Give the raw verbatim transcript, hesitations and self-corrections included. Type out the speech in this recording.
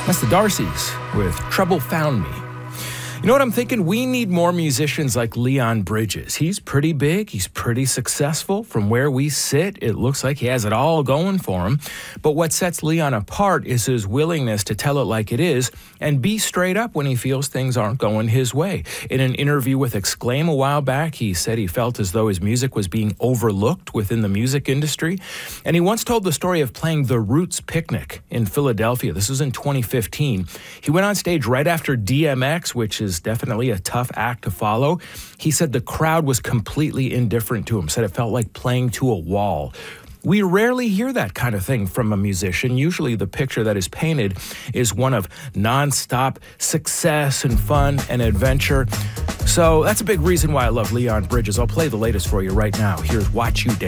That's the Darcys with Trouble Found Me. You know what I'm thinking? We need more musicians like Leon Bridges. He's pretty big. He's pretty successful. From where we sit, it looks like he has it all going for him. But what sets Leon apart is his willingness to tell it like it is and be straight up when he feels things aren't going his way. In an interview with Exclaim a while back, he said he felt as though his music was being overlooked within the music industry. And he once told the story of playing the Roots Picnic in Philadelphia. This was in twenty fifteen. He went on stage right after D M X, which is definitely a tough act to follow. He said the crowd was completely indifferent to him, said it felt like playing to a wall. We rarely hear that kind of thing from a musician. Usually the picture that is painted is one of nonstop success and fun and adventure. So that's a big reason why I love Leon Bridges. I'll play the latest for you right now. Here's Watch You Dance.